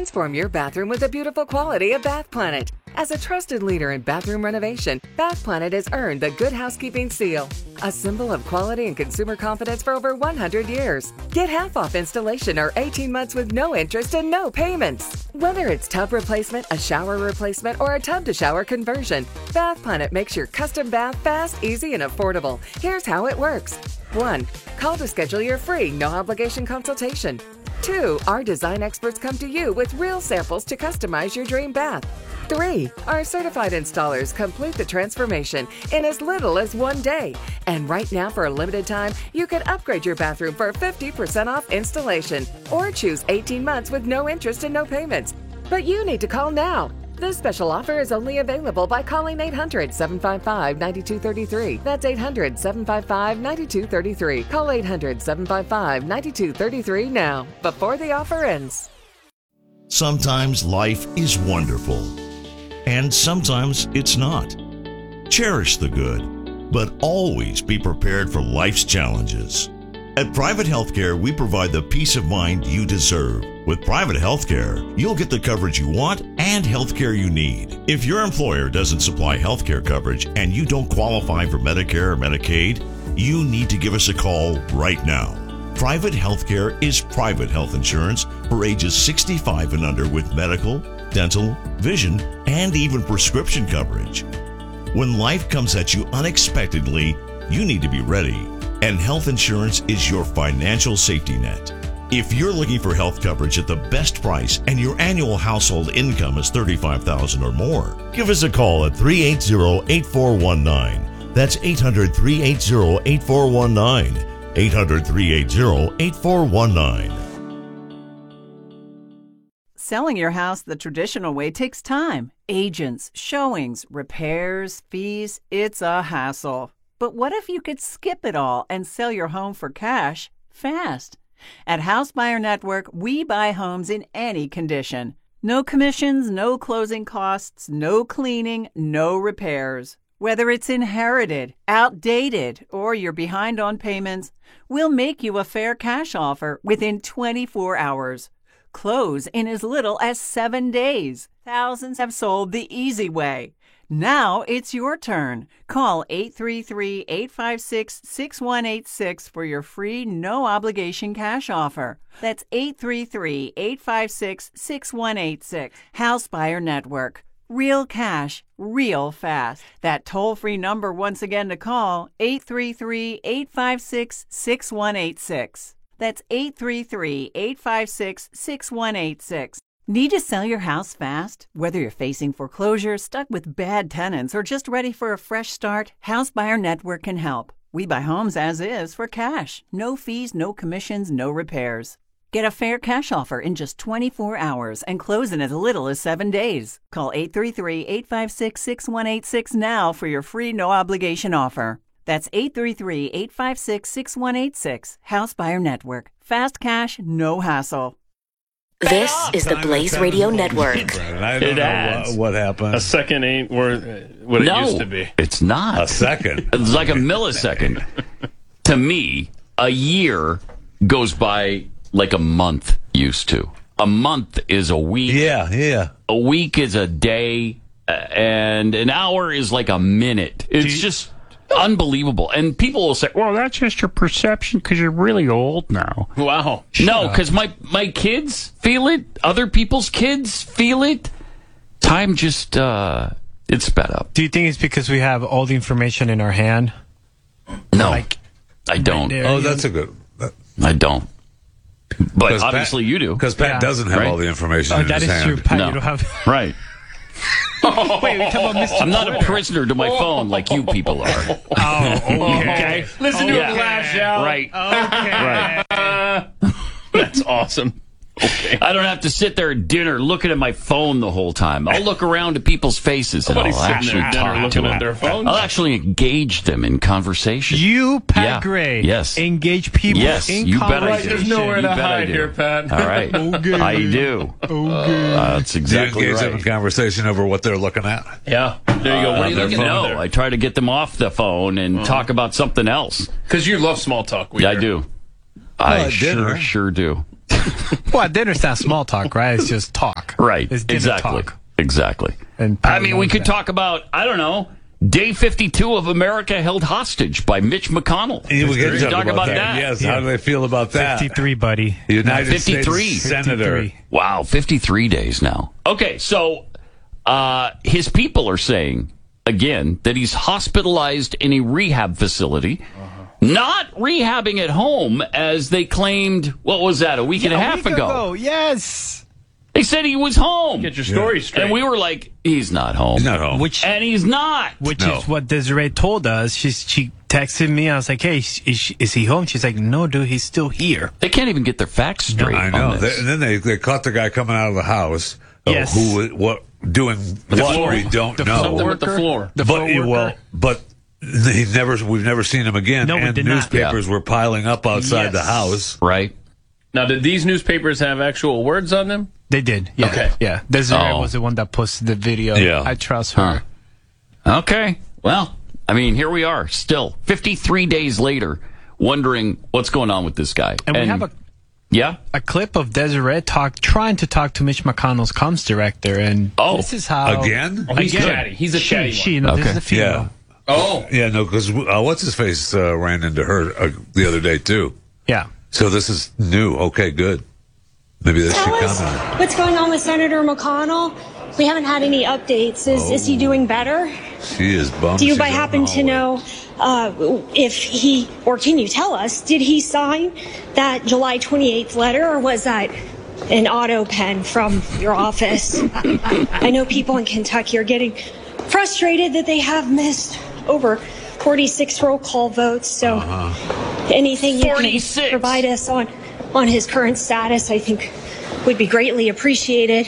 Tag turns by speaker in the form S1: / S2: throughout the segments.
S1: Transform your bathroom with the beautiful quality of Bath Planet. As a trusted leader in bathroom renovation, Bath Planet has earned the Good Housekeeping seal, a symbol of quality and consumer confidence for over 100 years. Get half off installation or 18 months with no interest and no payments. Whether it's tub replacement, a shower replacement, or a tub-to-shower conversion, Bath Planet makes your custom bath fast, easy, and affordable. Here's how it works. 1. Call to schedule your free, no-obligation consultation. 2. Our design experts come to you with real samples to customize your dream bath. 3. Our certified installers complete the transformation in as little as 1 day. And right now, for a limited time, you can upgrade your bathroom for 50% off installation or choose 18 months with no interest and no payments. But you need to call now. This special offer is only available by calling 800-755-9233. That's 800-755-9233. Call 800-755-9233 now, before the offer ends.
S2: Sometimes life is wonderful, and sometimes it's not. Cherish the good, but always be prepared for life's challenges. At Private Healthcare, we provide the peace of mind you deserve. With Private Healthcare, you'll get the coverage you want and healthcare you need. If your employer doesn't supply healthcare coverage and you don't qualify for Medicare or Medicaid, you need to give us a call right now. Private Healthcare is private health insurance for ages 65 and under with medical, dental, vision, and even prescription coverage. When life comes at you unexpectedly, you need to be ready, and health insurance is your financial safety net. If you're looking for health coverage at the best price and your annual household income is $35,000 or more, give us a call at 380-8419. That's 800-380-8419. 800-380-8419.
S3: Selling your house the traditional way takes time. Agents, showings, repairs, fees, it's a hassle. But what if you could skip it all and sell your home for cash fast? At House Buyer Network, we buy homes in any condition. No commissions, no closing costs, no cleaning, no repairs. Whether it's inherited, outdated, or you're behind on payments, we'll make you a fair cash offer within 24 hours. Close in as little as 7 days. Thousands have sold the easy way. Now it's your turn. Call 833-856-6186 for your free, no-obligation cash offer. That's 833-856-6186. House Buyer Network. Real cash, real fast. That toll-free number once again to call, 833-856-6186. That's 833-856-6186. Need to sell your house fast? Whether you're facing foreclosure, stuck with bad tenants, or just ready for a fresh start, House Buyer Network can help. We buy homes as is for cash. No fees, no commissions, no repairs. Get a fair cash offer in just 24 hours and close in as little as 7 days. Call 833-856-6186 now for your free no-obligation offer. That's 833-856-6186. House Buyer Network. Fast cash, no hassle.
S4: This is the Blaze Radio Network.
S5: I don't know what happened.
S6: A second ain't what it used to be.
S7: It's not.
S5: A second.
S7: It's like a millisecond. To me, a year goes by like a month used to. A month is a week.
S5: Yeah.
S7: A week is a day, and an hour is like a minute. It's just unbelievable. And people will say, well, that's just your perception because you're really old now.
S6: Wow.
S7: No, because my kids feel it. Other people's kids feel it. Time just, it's sped up.
S8: Do you think it's because we have all the information in our hand?
S7: No, I don't.
S5: Oh, that's a good...
S7: I don't. But obviously
S5: Pat,
S7: you do.
S5: Because Pat doesn't have all the information in his hand.
S8: That is true, Pat.
S7: No.
S8: You don't have...
S7: Right.
S8: Wait, we talking about Mr.
S7: I'm not a prisoner to my phone like you people are.
S8: Oh, okay.
S6: Listen to him lash out.
S7: Right.
S8: Okay.
S7: Right.
S6: That's awesome. Okay.
S7: I don't have to sit there at dinner looking at my phone the whole time. I'll look around at people's faces and
S6: Nobody's
S7: I'll
S6: sitting
S7: actually
S6: there at dinner
S7: talk to
S6: looking
S7: them.
S6: at their phones.
S7: I'll actually engage them in conversation.
S8: You, Pat
S7: Yeah.
S8: Gray,
S7: Yes.
S8: engage people
S7: Yes,
S8: in
S7: you bet I
S8: conversation.
S7: do.
S6: There's nowhere
S7: You
S6: to
S7: bet I
S6: hide
S7: do.
S6: here, Pat.
S7: All right.
S8: Okay.
S7: I do.
S8: Okay.
S7: That's
S5: Do you
S7: exactly
S5: engage them in
S7: right.
S5: conversation over what they're looking at?
S6: Yeah. There you go. What are you looking at?
S7: No, I try to get them off the phone and talk about something else.
S6: Because you love small talk.
S7: Yeah, I do. I
S5: dinner.
S7: sure do.
S8: Well, dinner's not small talk, right? It's just talk.
S7: Right.
S8: It's dinner
S7: Exactly.
S8: talk.
S7: Exactly.
S8: And
S7: I mean, we
S8: knows
S7: could
S8: that.
S7: talk about, I don't know, Day 52 of America Held Hostage by Mitch McConnell.
S5: We
S7: We
S5: can
S7: could talk about that.
S5: Yes. How do they feel about that?
S8: 53, buddy.
S5: United
S7: 53.
S5: States Senator.
S8: 53.
S7: Wow, 53 days now. Okay, so his people are saying, again, that he's hospitalized in a rehab facility, not rehabbing at home as they claimed, what was that, a week and a half ago?
S8: Yes.
S7: They said he was home.
S6: Get your story straight.
S7: And we were like, he's not home.
S5: He's not home.
S8: Which
S7: And he's not.
S5: No.
S8: is what Desiree told us. She texted me. I was like, hey, is he home? She's like, no, dude, he's still here.
S7: They can't even get their facts straight.
S5: I know.
S7: On this.
S5: And then they caught the guy coming out of the house.
S8: Yes.
S5: Doing what
S6: floor.
S5: we don't
S8: The
S5: know.
S6: Something with the floor.
S8: The floor worker.
S5: But we've never seen him again.
S8: No, we
S5: and
S8: did not.
S5: newspapers were piling up outside
S8: Yes.
S5: the house.
S7: Right?
S6: Now, did these newspapers have actual words on them?
S8: They did. Yeah.
S6: Okay.
S8: Yeah. Desiree
S7: Oh.
S8: was the one that posted the video.
S5: Yeah.
S8: I trust her.
S7: Okay. Well, I mean, here we are still 53 days later wondering what's going on with this guy.
S8: And we have
S7: Yeah?
S8: a clip of Desiree trying to talk to Mitch McConnell's comms director, and
S7: Oh.
S8: this is how
S5: Again?
S6: Oh, he's
S8: Again.
S6: chatty. He's a chatty
S8: she
S6: one.
S8: this
S7: Okay.
S8: is the female.
S5: Yeah.
S6: Oh.
S5: Yeah, no, because what's his face ran into her the other day too.
S8: Yeah.
S5: So this is new. Okay, good. Maybe that she
S9: Tell us
S5: commented.
S9: what's going on with Senator McConnell. We haven't had any updates. Is he doing better?
S5: She is bummed.
S9: Do you
S5: she's
S9: by
S5: out in
S9: happen
S5: the
S9: to know if he, or can you tell us, did he sign that July 28th letter, or was that an auto pen from your office? I know people in Kentucky are getting frustrated that they have missed over 46 roll call votes. So anything you
S7: 46.
S9: can provide us on his current status, I think would be greatly appreciated.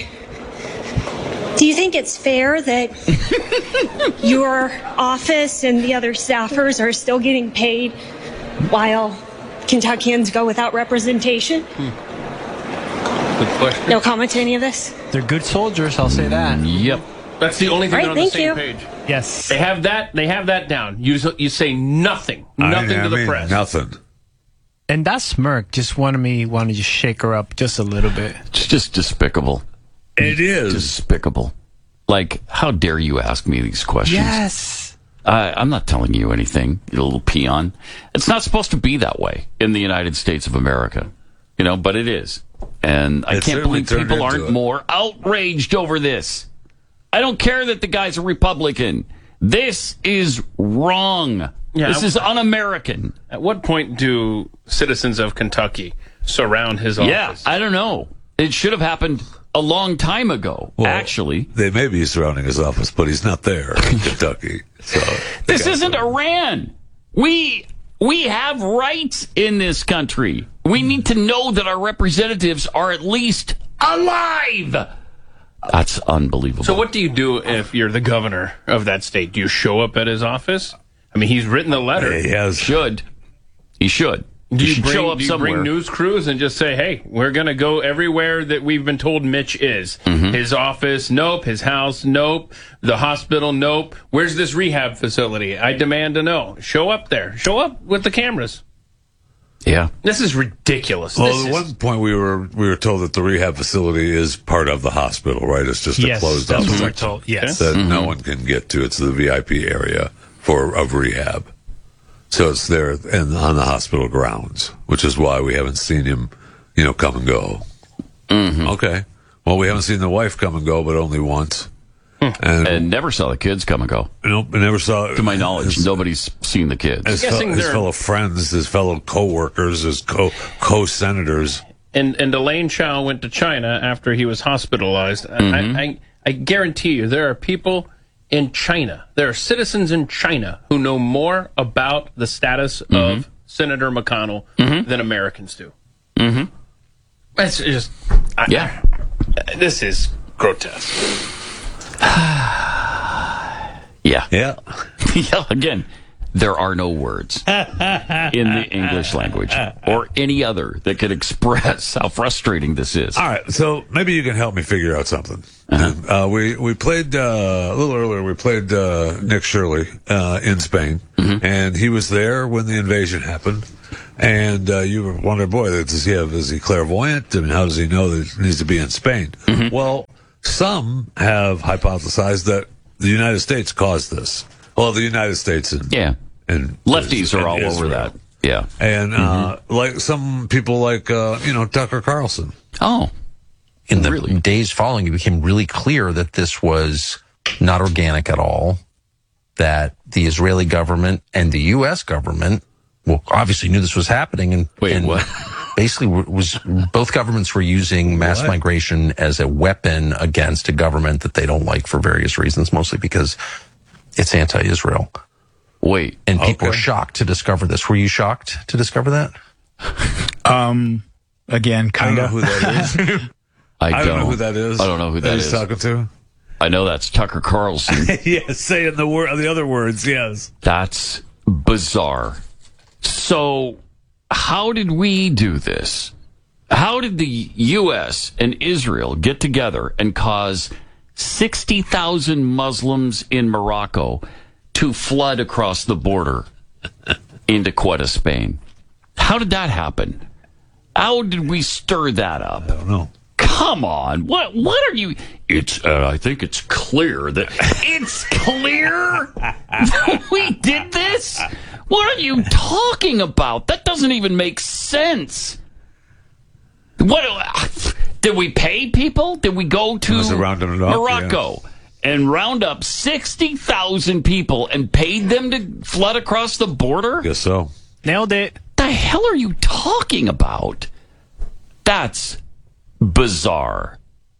S9: Do you think it's fair that your office and the other staffers are still getting paid while Kentuckians go without representation?
S6: Good question.
S9: No comment to any of this?
S8: They're good soldiers, I'll say that.
S7: Yep.
S6: That's the only thing
S9: All
S6: they're
S9: right,
S6: on the
S9: thank
S6: same
S9: you.
S6: page.
S8: Yes.
S6: They have that down. You say nothing. Nothing to the press.
S5: Nothing.
S8: And that smirk just wanted to just shake her up just a little bit.
S7: It's just despicable.
S5: It is.
S7: Despicable. Like, how dare you ask me these questions?
S8: Yes.
S7: I'm not telling you anything, you little peon. It's not supposed to be that way in the United States of America, but it is. And I
S5: It
S7: can't
S5: certainly
S7: believe
S5: turned
S7: people
S5: into
S7: aren't
S5: it.
S7: more outraged over this. I don't care that the guy's a Republican. This is wrong.
S6: Yeah,
S7: This is un-American.
S6: At what point do citizens of Kentucky surround his office?
S7: Yeah, I don't know. It should have happened a long time ago,
S5: Well,
S7: actually.
S5: They may be surrounding his office, but he's not there in Kentucky. So
S7: This isn't Iran. We have rights in this country. We need to know that our representatives are at least alive. That's unbelievable.
S6: So what do you do if you're the governor of that state? Do you show up at his office? I mean, he's written the letter.
S5: He has.
S7: He should.
S6: Do you
S7: should show up somewhere.
S6: bring news crews and just say, hey, we're going to go everywhere that we've been told Mitch is?
S7: Mm-hmm.
S6: His office, nope. His house, nope. The hospital, nope. Where's this rehab facility? I demand to know. Show up there. Show up with the cameras.
S7: Yeah.
S6: This is ridiculous.
S5: Well,
S6: This
S5: at
S6: is-
S5: one point we were told that the rehab facility is part of the hospital, right? It's just a
S8: Yes,
S5: closed
S8: that's
S5: off
S8: what we're
S5: section
S8: told. Yes.
S5: that no one can get to. It's the VIP area of rehab. So it's there on the hospital grounds, which is why we haven't seen him, come and go.
S7: Mm-hmm.
S5: Okay. Well, we haven't seen the wife come and go, but only once.
S7: And never saw the kids come and go.
S5: Nope, I never saw.
S7: To my knowledge, nobody's seen the kids.
S5: His,
S6: guessing
S5: his
S6: they're-
S5: fellow friends, his fellow co-workers, his co-senators.
S6: And Elaine Chao went to China after he was hospitalized. I guarantee you there are people in China, there are citizens in China who know more about the status of Senator McConnell than Americans do. Mm-hmm. That's just...
S7: Yeah.
S6: This is grotesque.
S7: Yeah.
S5: Yeah.
S7: Yeah, again, there are no words in the English language or any other that could express how frustrating this is.
S5: All right, so maybe you can help me figure out something. We played a little earlier. We played Nick Shirley in Spain, and he was there when the invasion happened. And you were wondering, boy, is he clairvoyant? I mean, how does he know that it needs to be in Spain?
S7: Mm-hmm.
S5: Well, some have hypothesized that the United States caused this. Well, the United States and
S7: lefties are all
S5: Israel.
S7: over that. Yeah.
S5: And like some people like Tucker Carlson.
S7: Oh.
S10: In the days following, it became really clear that this was not organic at all, that the Israeli government and the U.S. government, obviously knew this was happening. And
S7: what?
S10: Basically, both governments were using mass migration as a weapon against a government that they don't like for various reasons, mostly because it's anti-Israel.
S7: Wait.
S10: And people were shocked to discover this. Were you shocked to discover that?
S8: Again, kind of.
S5: I don't know who that is.
S7: I don't
S5: know who that is.
S7: I don't know who that is.
S5: He's talking to?
S7: I know that's Tucker Carlson.
S5: Yes, saying the other words, yes.
S7: That's bizarre. So, how did we do this? How did the U.S. and Israel get together and cause 60,000 Muslims in Morocco to flood across the border into Ceuta, Spain? How did that happen? How did we stir that up?
S5: I don't know.
S7: Come on. What are you... I think it's clear that... It's clear that we did this? What are you talking about? That doesn't even make sense. What... Did we pay people? Did we go to Morocco and round up 60,000 people and paid them to flood across the border?
S5: Guess so.
S8: Nailed it.
S7: The hell are you talking about? That's bizarre.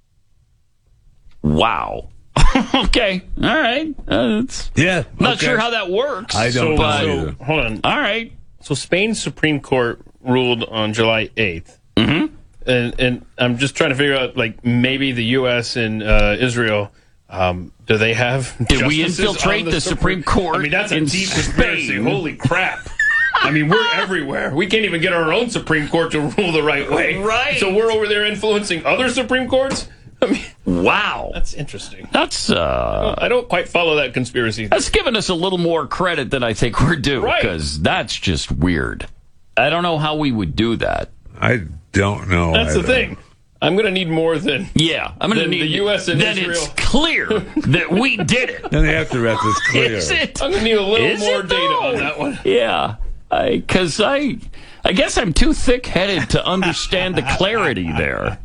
S7: Wow. Okay. All right. Not sure how that works.
S5: I don't know either.
S6: Hold on.
S7: All right.
S6: So Spain's Supreme Court ruled on July 8th.
S7: Mm-hmm.
S6: And I'm just trying to figure out, like, maybe the U.S. and Israel, do they have
S7: Did we infiltrate the Supreme Court?
S6: I mean, that's a deep conspiracy. Holy crap. I mean, we're everywhere. We can't even get our own Supreme Court to rule the right way.
S7: Right.
S6: So we're over there influencing other Supreme Courts? I mean,
S7: wow.
S6: That's interesting.
S7: That's,
S6: I don't quite follow that conspiracy.
S7: That's giving us a little more credit than I think we're due.
S6: Right.
S7: Because that's just weird. I don't know how we would do that.
S5: I don't know.
S6: That's the thing. I'm going to need more than
S7: I'm going to need
S6: the U.S. and
S7: then
S6: Israel.
S7: It's clear that we did it.
S5: Then after that, it's clear.
S7: Is it?
S6: I'm going to need a little more data
S7: though?
S6: on that one.
S7: Yeah. Because I guess I'm too thick-headed to understand the clarity there.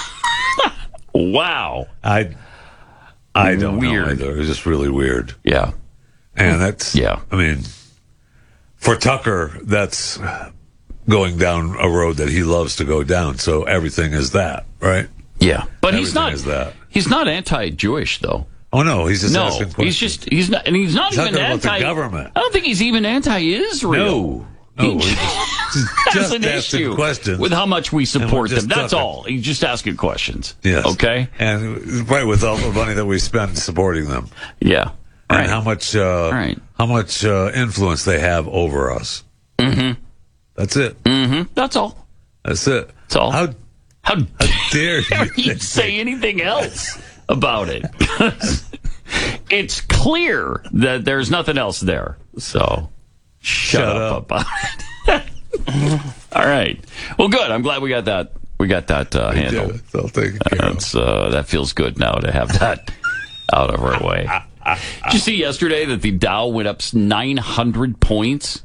S7: Wow.
S5: I don't
S7: Weird.
S5: know either. It's just really weird.
S7: Yeah.
S5: And that's, I mean, for Tucker, that's going down a road that he loves to go down. So everything is that, right?
S7: Yeah. But
S5: Everything is that.
S7: He's not anti-Jewish, though.
S5: Oh, no. He's just asking questions.
S7: He's not even
S5: talking
S7: anti...
S5: about the government.
S7: I don't think he's even anti-Israel.
S5: No,
S7: he's
S5: just
S7: an
S5: asking
S7: issue
S5: questions.
S7: with how much we support them.
S5: just
S7: That's
S5: talking.
S7: all. He's just asking questions.
S5: Yes.
S7: Okay?
S5: And right, with all the money that we spend supporting them.
S7: Yeah.
S5: And
S7: Right.
S5: how much influence they have over us.
S7: Mm-hmm.
S5: That's it.
S7: Mm-hmm. That's all.
S5: That's it.
S7: That's all.
S5: How dare
S7: you say anything else about it? It's clear that there's nothing else there. So shut up about it. All right. Well, good. I'm glad we got that. We got that handled.
S5: I'll take it.
S7: That feels good now to have that out of our way. Did you see yesterday that the Dow went up 900 points?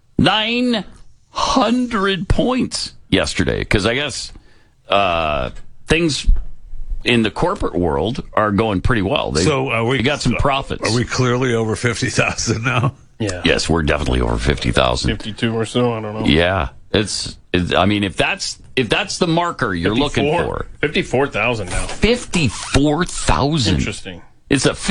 S7: 900 points yesterday. Because I guess things in the corporate world are going pretty well. They got some profits.
S5: Are we clearly over 50,000 now?
S6: Yeah.
S7: Yes, we're definitely over 50,000.
S6: 52 or so, I don't know.
S7: Yeah. I mean, if that's the marker you're looking for.
S6: 54,000 now.
S7: 54,000.
S6: Interesting.
S7: It's a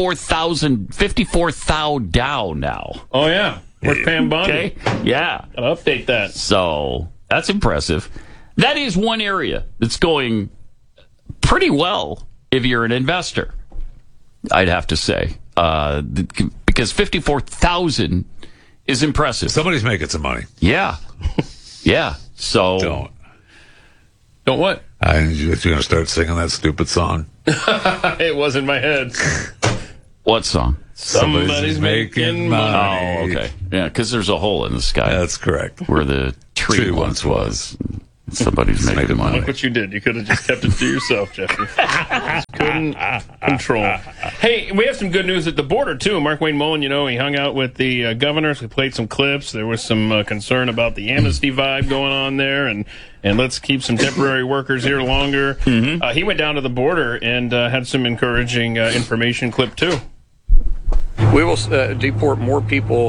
S7: 54,000 Dow now.
S6: Oh, yeah. We're Pam Bondi.
S7: Okay. Yeah.
S6: Gotta update that.
S7: So that's impressive. That is one area that's going pretty well if you're an investor, I'd have to say. Because 54,000 is impressive.
S5: Somebody's making some money.
S7: Yeah. Yeah. So.
S6: Don't what?
S5: You're going to start singing that stupid song.
S6: It was in my head.
S7: What song?
S6: Somebody's making money.
S7: Oh, okay. Yeah, because there's a hole in the sky.
S5: That's correct.
S7: Where the tree once was. Somebody's making money.
S6: Look what you did. You could have just kept it to yourself, Jeffy. Just couldn't control. Hey, we have some good news at the border, too. Mark Wayne Mullen, he hung out with the governors. We played some clips. There was some concern about the amnesty vibe going on there, and let's keep some temporary workers here longer. Mm-hmm. He went down to the border and had some encouraging information clip, too.
S11: We will deport more people.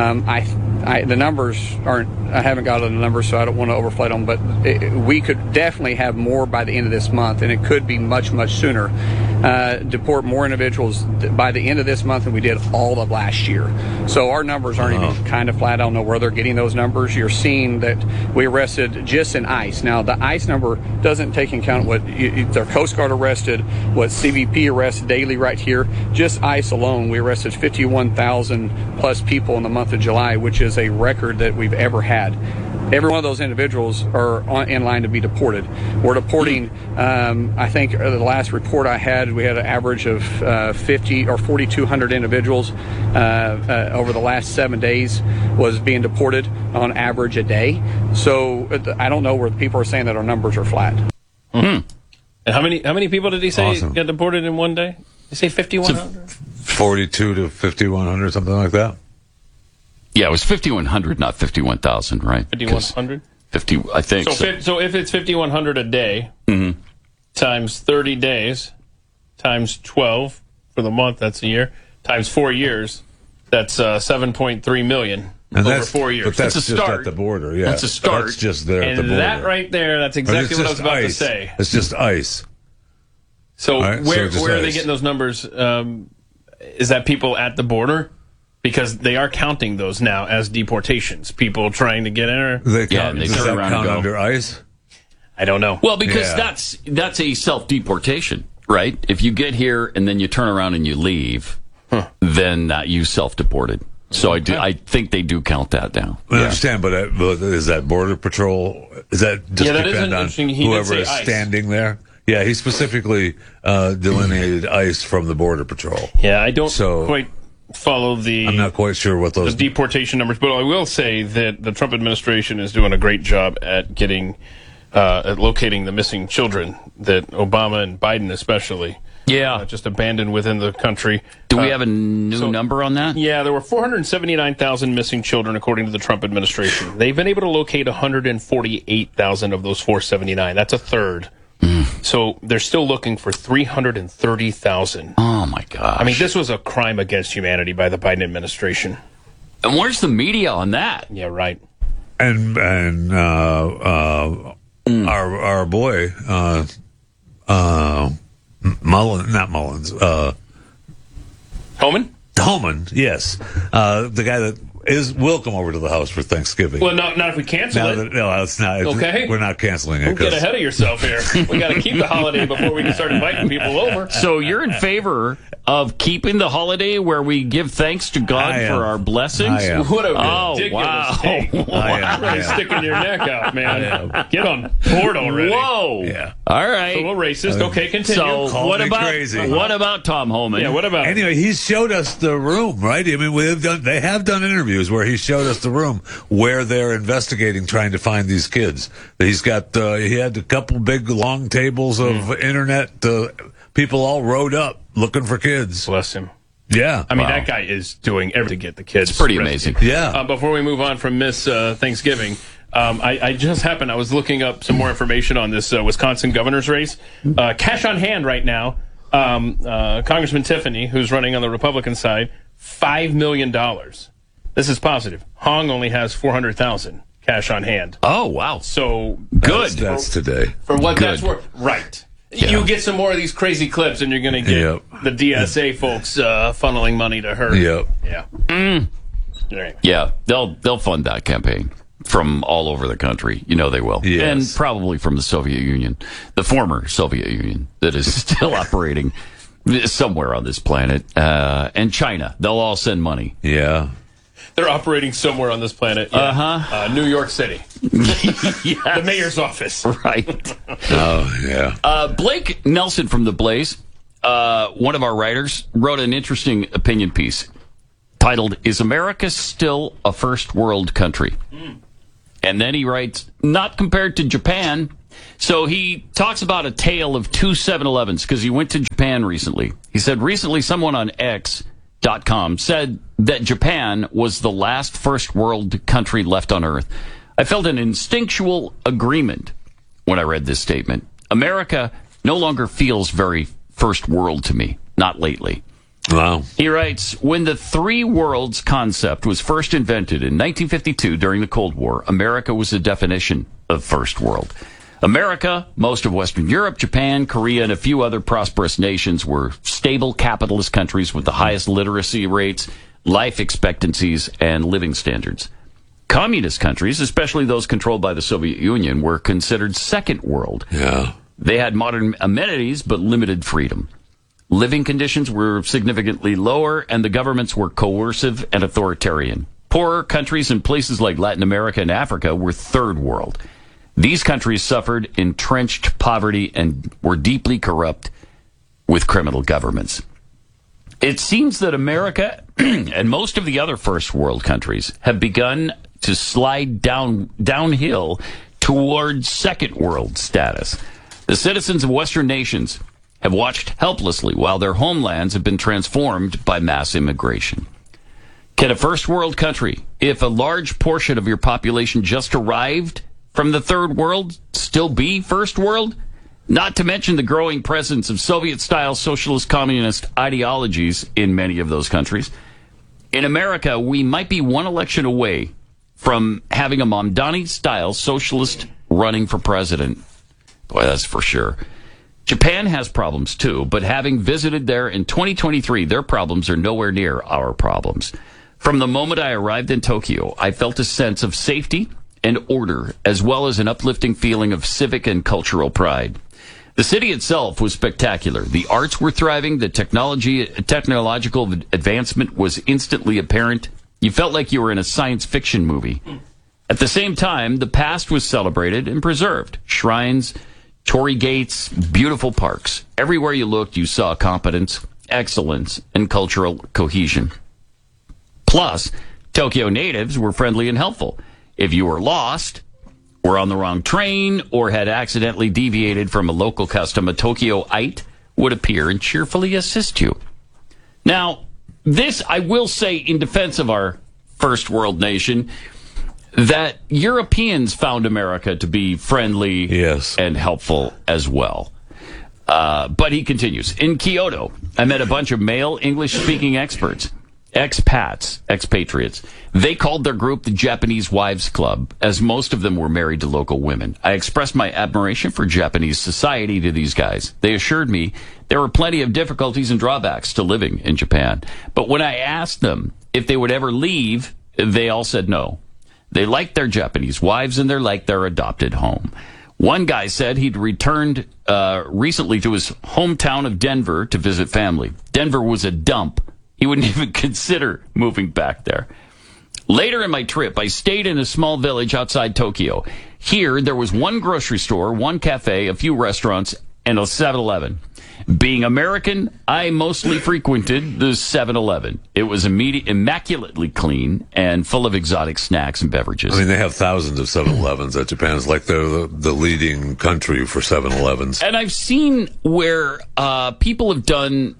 S11: The numbers aren't. I haven't got the numbers, so I don't want to overflate them. But we could definitely have more by the end of this month, and it could be much, much sooner. Deport more individuals by the end of this month than we did all of last year. So our numbers aren't even kind of flat. I don't know where they're getting those numbers. You're seeing that we arrested just in ICE. Now the ICE number doesn't take into account what their Coast Guard arrested, what CBP arrests daily right here. Just ICE alone, we arrested 51,000 plus people in the month of July, which is a record that we've ever had. Every one of those individuals are in line to be deported. We're deporting, I think the last report I had, we had an average of 50 or 4,200 individuals over the last 7 days was being deported on average a day. So I don't know where people are saying that our numbers are flat.
S6: Mm-hmm. And how many people did he say got deported in one day? Did he say 5,100?
S5: 42 to 5,100, something like that.
S7: Yeah, it was 5,100, not 51,000, right?
S6: 5,100?
S7: 50, I think.
S6: So if it's 5,100 a day, times 30 days, times 12 for the month, that's a year, times 4 years, that's 7.3 million over 4 years.
S5: But that's
S6: a
S5: just
S6: start.
S5: at the border, yeah.
S6: That's a start.
S5: That's just there at the border.
S6: And that right there, that's exactly what I was about to say.
S5: It's just ICE.
S6: So where are they getting those numbers? Is that people at the border? Because they are counting those now as deportations. People trying to get in.
S5: They turn around and go under ICE?
S6: I don't know.
S7: Well, because that's a self-deportation, right? If you get here and then you turn around and you leave, then you self-deported. So I think they do count that now.
S5: I understand, but is that Border Patrol? Is that just depend on whoever is standing there? Yeah, he specifically delineated ICE from the Border Patrol.
S6: Yeah, I don't quite follow
S5: I'm not quite sure what those
S6: the deportation numbers, but I will say that the Trump administration is doing a great job at getting at locating the missing children that Obama and Biden especially just abandoned within the country.
S7: Do we have a new number on that?
S6: Yeah, there were 479,000 missing children according to the Trump administration. They've been able to locate 148,000 of those 479. That's a third. So they're still looking for 330,000.
S7: Oh, my gosh.
S6: I mean, this was a crime against humanity by the Biden administration.
S7: And where's the media on that?
S6: Yeah, right.
S5: And our boy, Mullins, Homan, yes. The guy that will come over to the house for Thanksgiving.
S6: Well, not if we cancel it.
S5: No, it's not.
S6: Okay.
S5: We're not canceling it.
S6: Don't get ahead of yourself here. We got to keep the holiday before we can start inviting people over.
S7: So you're in favor of keeping the holiday where we give thanks to God for our blessings?
S5: I am.
S6: What a ridiculous take. Wow. Really sticking your neck out, man. Get on board already.
S7: Whoa.
S5: Yeah.
S7: All right.
S6: A little racist. Okay, continue.
S7: So what about Tom Homan?
S6: Yeah, what about him?
S5: Anyway, he showed us the room, right? I mean, they have done interviews where he showed us the room where they're investigating, trying to find these kids. He's got he had a couple big long tables of internet people all rowed up looking for kids.
S6: Bless him.
S5: Yeah.
S6: I mean, that guy is doing everything to get the kids.
S7: It's pretty amazing.
S5: Yeah.
S6: Before we move on from Miss Thanksgiving, I was looking up some more information on this Wisconsin governor's race. Cash on hand right now, Congressman Tiffany, who's running on the Republican side, $5 million. This is positive. Hong only has $400,000 cash on hand.
S7: Oh, wow.
S6: So
S7: good.
S5: That's today.
S6: For what that's worth. Right. Yeah. You get some more of these crazy clips, and you're going to get the DSA folks funneling money to her.
S5: Yep.
S6: Yeah.
S7: Right. Yeah. They'll fund that campaign from all over the country. You know they will.
S5: Yes.
S7: And probably from the Soviet Union, the former Soviet Union that is still operating somewhere on this planet, and China. They'll all send money.
S5: Yeah.
S6: They're operating somewhere on this planet. Yeah. New York City.
S7: Yes.
S6: The mayor's office.
S7: Right.
S5: Oh, yeah.
S7: Blake Nelson from The Blaze one of our writers, wrote an interesting opinion piece titled, "Is America Still a First World Country?" And then he writes, "Not compared to Japan." So he talks about a tale of two 7-Elevens because he went to Japan recently. He said, recently someone on X.com said that Japan was the last first world country left on Earth. I felt an instinctual agreement when I read this statement. America no longer feels very first world to me, not lately.
S5: Wow.
S7: He writes, when the three worlds concept was first invented in 1952 during the Cold War, America was the definition of first world. America, most of Western Europe, Japan, Korea, and a few other prosperous nations were stable capitalist countries with the highest literacy rates, life expectancies, and living standards. Communist countries, especially those controlled by the Soviet Union, were considered second world.
S5: Yeah.
S7: They had modern amenities but limited freedom. Living conditions were significantly lower, and the governments were coercive and authoritarian. Poorer countries in places like Latin America and Africa were third world. These countries suffered entrenched poverty and were deeply corrupt with criminal governments. It seems that America and most of the other first world countries have begun to slide downhill towards second world status. The citizens of Western nations have watched helplessly while their homelands have been transformed by mass immigration. Can a first world country, if a large portion of your population just arrived from the third world, still be first world? Not to mention the growing presence of Soviet-style socialist communist ideologies in many of those countries. In America, we might be one election away from having a Mamdani-style socialist running for president. Boy, that's for sure. Japan has problems too, but having visited there in 2023, their problems are nowhere near our problems. From the moment I arrived in Tokyo, I felt a sense of safety and order, as well as an uplifting feeling of civic and cultural pride. The city itself was spectacular. The arts were thriving. The technological advancement was instantly apparent. You felt like you were in a science fiction movie. At the same time, the past was celebrated and preserved. Shrines, torii gates, beautiful parks. Everywhere you looked, you saw competence, excellence, and cultural cohesion. Plus, Tokyo natives were friendly and helpful. If you were lost, were on the wrong train, or had accidentally deviated from a local custom, a Tokyoite would appear and cheerfully assist you. Now, this, I will say in defense of our first world nation, that Europeans found America to be friendly and helpful as well. But he continues, in Kyoto, I met a bunch of male English-speaking experts. Expats, expatriates. They called their group the Japanese Wives Club, as most of them were married to local women. I expressed my admiration for Japanese society to these guys. They assured me there were plenty of difficulties and drawbacks to living in Japan. But when I asked them if they would ever leave, they all said no. They liked their Japanese wives and they liked their adopted home. One guy said he'd returned recently to his hometown of Denver to visit family. Denver was a dump. He wouldn't even consider moving back there. Later in my trip, I stayed in a small village outside Tokyo. Here, there was one grocery store, one cafe, a few restaurants, and a 7-Eleven. Being American, I mostly frequented the 7-Eleven. It was immaculately clean and full of exotic snacks and beverages.
S5: I mean, they have thousands of 7-Elevens at Japan. It's like they're the leading country for 7-Elevens.
S7: And I've seen where people have done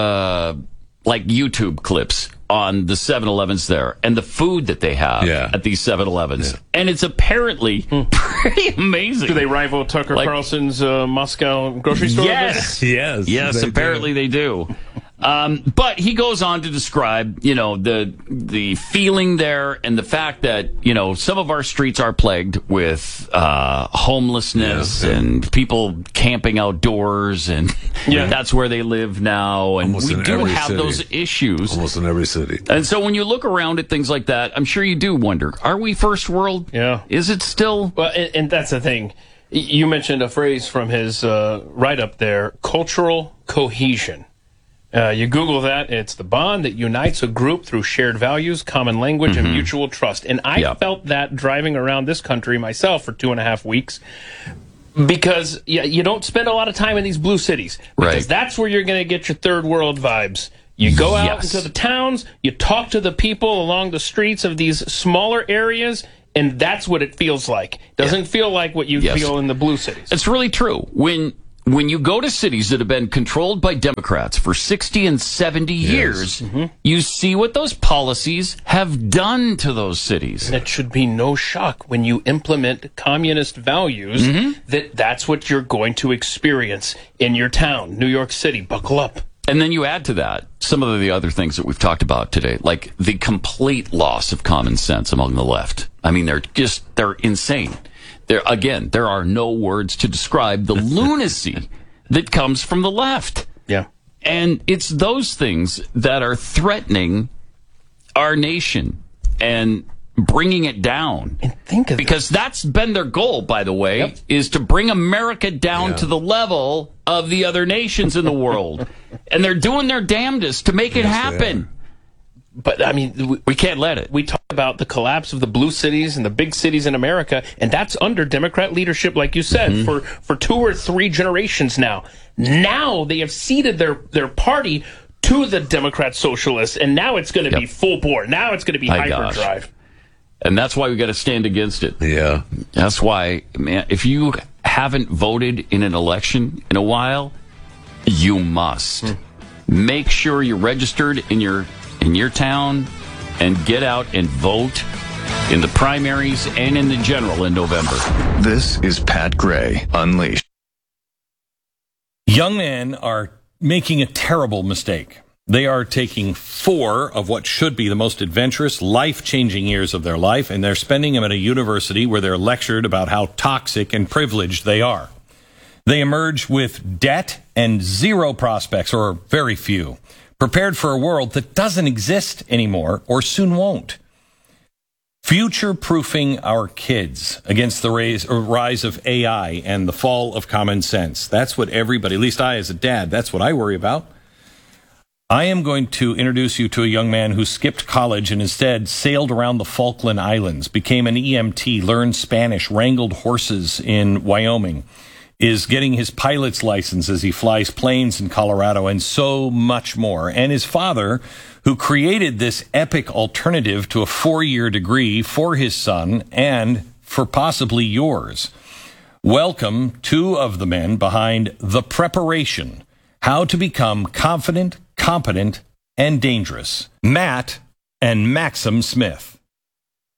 S7: like YouTube clips on the 7-Elevens there and the food that they have at these 7-Elevens. Yeah. And it's apparently pretty amazing.
S6: Do they rival Tucker Carlson's Moscow grocery store?
S7: Yes. Yes, apparently they do. But he goes on to describe, the feeling there and the fact that, some of our streets are plagued with homelessness and people camping outdoors, and that's where they live now. And we do have those issues.
S5: Almost in every city.
S7: And so when you look around at things like that, I'm sure you do wonder, are we first world?
S6: Yeah.
S7: Is it still?
S6: Well, and that's the thing. You mentioned a phrase from his write-up there, cultural cohesion. You Google that, it's the bond that unites a group through shared values, common language, and mutual trust. And I felt that driving around this country myself for 2.5 weeks. Because you don't spend a lot of time in these blue cities. Because that's where you're going to get your third world vibes. You go out into the towns, you talk to the people along the streets of these smaller areas, and that's what it feels like. Doesn't feel like what you feel in the blue cities.
S7: It's really true. When you go to cities that have been controlled by Democrats for 60 and 70 years, you see what those policies have done to those cities.
S6: And it should be no shock when you implement communist values that's what you're going to experience in your town, New York City. Buckle up.
S7: And then you add to that some of the other things that we've talked about today, like the complete loss of common sense among the left. I mean, they're insane. There are no words to describe the lunacy that comes from the left.
S6: Yeah.
S7: And it's those things that are threatening our nation and bringing it down.
S6: And think of
S7: because that's been their goal, by the way, is to bring America down to the level of the other nations in the world. And they're doing their damnedest to make it happen.
S6: But, I mean,
S7: we can't let it.
S6: We talk about the collapse of the blue cities and the big cities in America, and that's under Democrat leadership, like you said, for 2 or 3 generations now. Now they have ceded their party to the Democrat socialists, and now it's going to be full bore. Now it's going to be hyperdrive.
S7: And that's why we got to stand against it.
S5: Yeah.
S7: That's why, man, if you haven't voted in an election in a while, you must. Make sure you're registered in your town and get out and vote in the primaries and in the general in November.
S12: This is Pat Gray Unleashed.
S13: Young men are making a terrible mistake. They are taking 4 of what should be the most adventurous, life-changing years of their life, and they're spending them at a university where they're lectured about how toxic and privileged they are. They emerge with debt and 0 prospects, or very few, prepared for a world that doesn't exist anymore or soon won't. Future-proofing our kids against the rise of AI and the fall of common sense. That's what everybody, at least I as a dad, that's what I worry about. I am going to introduce you to a young man who skipped college and instead sailed around the Falkland Islands, became an EMT, learned Spanish, wrangled horses in Wyoming, is getting his pilot's license as he flies planes in Colorado, and so much more. And his father, who created this epic alternative to a 4-year degree for his son and for possibly yours. Welcome 2 of the men behind The Preparation, How to Become Confident, Competent, and Dangerous, Matt and Maxim Smith.